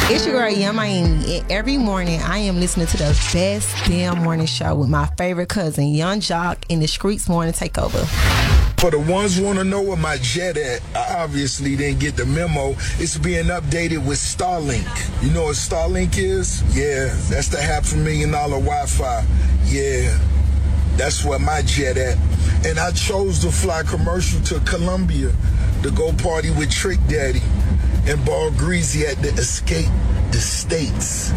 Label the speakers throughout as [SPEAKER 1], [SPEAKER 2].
[SPEAKER 1] It's your girl, Young Miami, and every morning I am listening to the best damn morning show with my favorite cousin, Young Jock, in the Streets Morning Takeover.
[SPEAKER 2] For the ones who want to know where my jet at, I obviously didn't get the memo. It's being updated with Starlink. You know what Starlink is? Yeah, that's the $500 million Wi-Fi. Yeah, that's where my jet at. And I chose to fly commercial to Colombia to go party with Trick Daddy and Ball Greasy at the Escape the States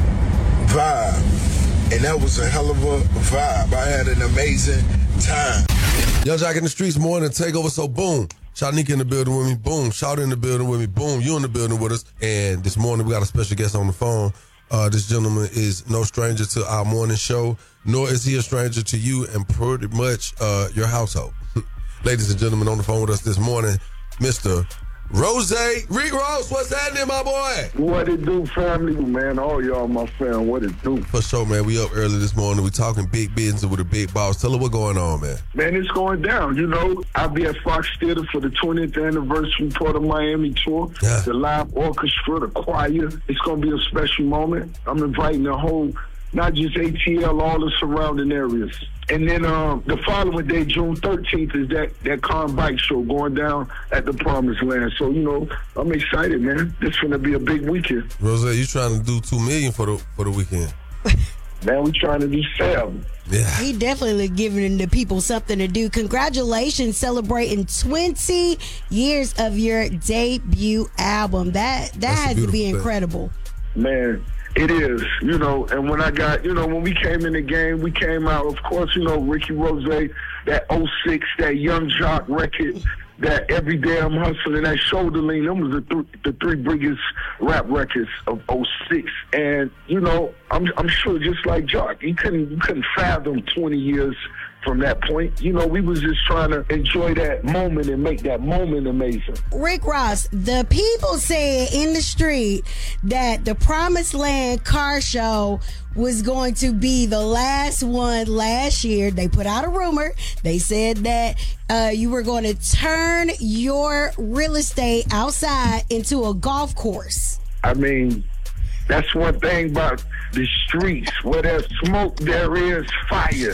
[SPEAKER 2] vibe. And that was a hell of a vibe. I had an amazing time.
[SPEAKER 3] Young Jock in the Streets Morning Takeover. So boom, Shanika in the building with me. Boom, Shout in the building with me. Boom, you in the building with us. And this morning we got a special guest on the phone. This gentleman is no stranger to our morning show, nor is he a stranger to you and pretty much your household. Ladies and gentlemen, on the phone with us this morning, Mr. Rose, Rick Ross, what's happening, my boy?
[SPEAKER 4] What it do, family, man? All y'all, my fam, what it do?
[SPEAKER 3] For sure, man. We up early this morning. We talking big business with a big boss. Tell her what's going on, man.
[SPEAKER 4] Man, it's going down. You know, I'll be at Fox Theater for the 20th anniversary Port of Miami tour. Yeah. The live orchestra, the choir. It's going to be a special moment. I'm inviting the whole, not just ATL, all the surrounding areas. And then the following day, June 13th, is that car and bike show going down at the Promised Land. So, you know, I'm excited, man. This is going to be a big weekend.
[SPEAKER 3] Rose, you trying to do $2 million for the weekend?
[SPEAKER 4] Man, we trying to do 7.
[SPEAKER 5] Yeah. He definitely giving the people something to do. Congratulations, celebrating 20 years of your debut album. That had to be incredible.
[SPEAKER 4] Man, it is, you know, and when when we came in the game, we came out, of course, you know, Ricky Rose, that 06, that Young Jock record, that Every Day I'm Hustling, that Shoulder Lean, them was the three biggest rap records of 06. And, you know, I'm sure just like Jock, you couldn't fathom 20 years from that point. You know, we was just trying to enjoy that moment and make that moment amazing.
[SPEAKER 5] Rick Ross, the people said in the street that the Promised Land car show was going to be the last one last year. They put out a rumor. They said that you were going to turn your real estate outside into a golf course.
[SPEAKER 4] I mean, that's one thing about the streets. Where there's smoke, there is fire.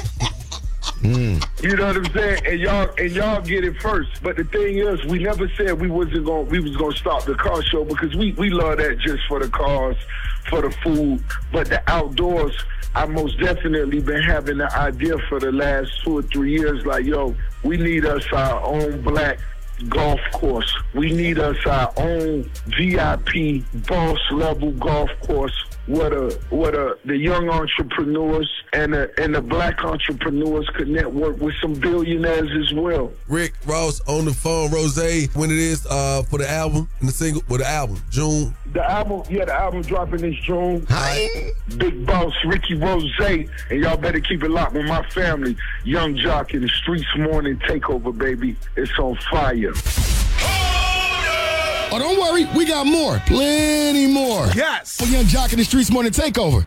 [SPEAKER 4] You know what I'm saying? And y'all get it first. But the thing is, we never said we was gonna stop the car show, because we love that just for the cars, for the food. But the outdoors, I most definitely been having the idea for the last 2 or 3 years, like, yo, we need us our own black golf course. We need us our own VIP boss level golf course where the young entrepreneurs and the black entrepreneurs could network with some billionaires as well.
[SPEAKER 3] Rick Ross on the phone. Rose, when it is for the album and the single, the album, June.
[SPEAKER 4] The album dropping this June.
[SPEAKER 3] Hi.
[SPEAKER 4] Big Boss Ricky Rose, and y'all better keep it locked with my family. Young Jock in the Streets Morning Takeover, baby. It's on fire.
[SPEAKER 6] Oh, don't worry. We got more. Plenty more.
[SPEAKER 7] Yes.
[SPEAKER 6] For Young Jock in the Streets Morning Takeover.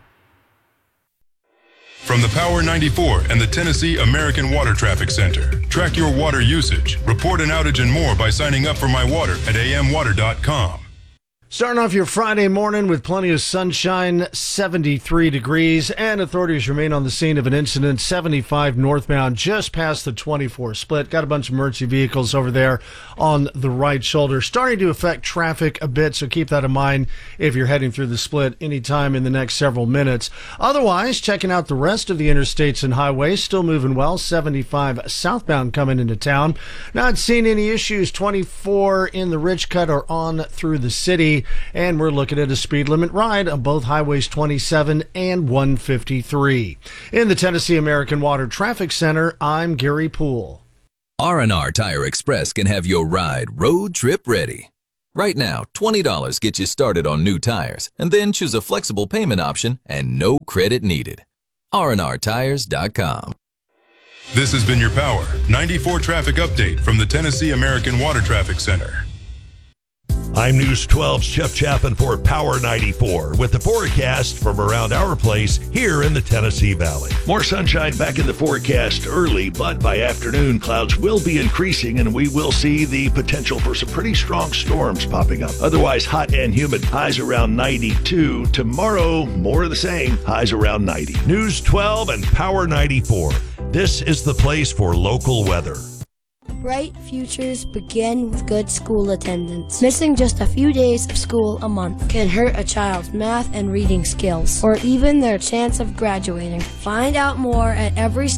[SPEAKER 8] From the Power 94 and the Tennessee American Water Traffic Center. Track your water usage, report an outage and more by signing up for My Water at amwater.com.
[SPEAKER 9] Starting off your Friday morning with plenty of sunshine, 73 degrees, and authorities remain on the scene of an incident, 75 northbound, just past the 24 split. Got a bunch of emergency vehicles over there on the right shoulder, starting to affect traffic a bit, so keep that in mind if you're heading through the split anytime in the next several minutes. Otherwise, checking out the rest of the interstates and highways, still moving well, 75 southbound coming into town. Not seeing any issues, 24 in the Rich Cut or on through the city. And we're looking at a speed limit ride on both highways 27 and 153. In the Tennessee American Water Traffic Center, I'm Gary Poole.
[SPEAKER 10] R&R Tire Express can have your ride road trip ready. Right now, $20 gets you started on new tires, and then choose a flexible payment option and no credit needed. rnrtires.com.
[SPEAKER 8] This has been your Power 94 traffic update from the Tennessee American Water Traffic Center.
[SPEAKER 7] I'm News 12's Jeff Chapin for Power 94 with the forecast from around our place here in the Tennessee Valley. More sunshine back in the forecast early, but by afternoon, clouds will be increasing and we will see the potential for some pretty strong storms popping up. Otherwise, hot and humid, highs around 92. Tomorrow, more of the same, highs around 90. News 12 and Power 94. This is the place for local weather.
[SPEAKER 11] Bright futures begin with good school attendance. Missing just a few days of school a month can hurt a child's math and reading skills, or even their chance of graduating. Find out more at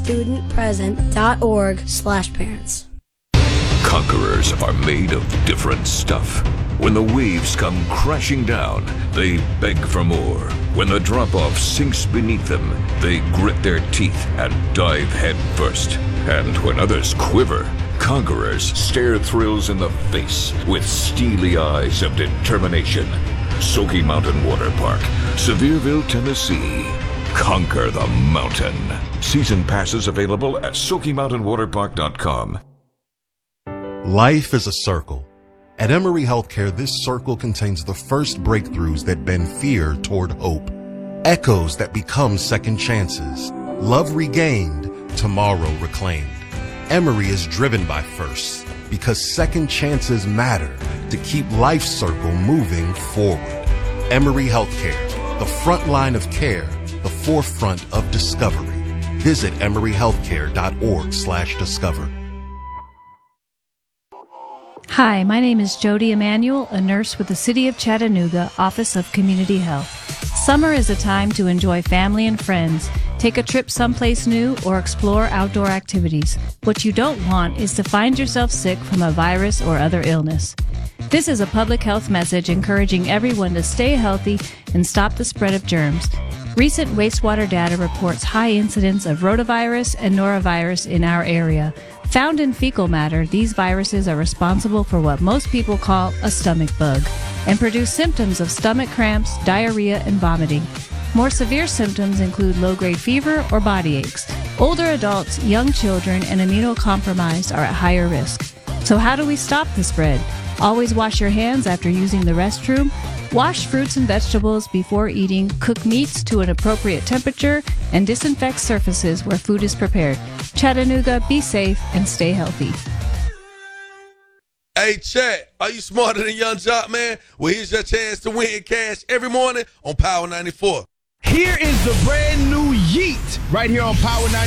[SPEAKER 11] everystudentpresent.org/parents.
[SPEAKER 12] Conquerors are made of different stuff. When the waves come crashing down, they beg for more. When the drop-off sinks beneath them, they grit their teeth and dive head first. And when others quiver, conquerors stare thrills in the face with steely eyes of determination. Smoky Mountain Water Park, Sevierville, Tennessee. Conquer the mountain. Season passes available at SmokyMountainWaterPark.com.
[SPEAKER 13] Life is a circle. At Emory Healthcare, this circle contains the first breakthroughs that bend fear toward hope. Echoes that become second chances. Love regained, tomorrow reclaimed. Emory is driven by firsts because second chances matter to keep life's circle moving forward. Emory Healthcare, the front line of care, the forefront of discovery. Visit emoryhealthcare.org/discover.
[SPEAKER 14] Hi, my name is Jody Emanuel, a nurse with the City of Chattanooga Office of Community Health. Summer is a time to enjoy family and friends, take a trip someplace new, or explore outdoor activities. What you don't want is to find yourself sick from a virus or other illness. This is a public health message encouraging everyone to stay healthy and stop the spread of germs. Recent wastewater data reports high incidence of rotavirus and norovirus in our area. Found in fecal matter, these viruses are responsible for what most people call a stomach bug and produce symptoms of stomach cramps, diarrhea, and vomiting. More severe symptoms include low-grade fever or body aches. Older adults, young children, and immunocompromised are at higher risk. So how do we stop the spread? Always wash your hands after using the restroom. Wash fruits and vegetables before eating, cook meats to an appropriate temperature, and disinfect surfaces where food is prepared. Chattanooga, be safe and stay healthy.
[SPEAKER 3] Hey, Chat, are you smarter than Young Jock, man? Well, here's your chance to win cash every morning on Power 94.
[SPEAKER 6] Here is the brand new Yeet right here on Power 94.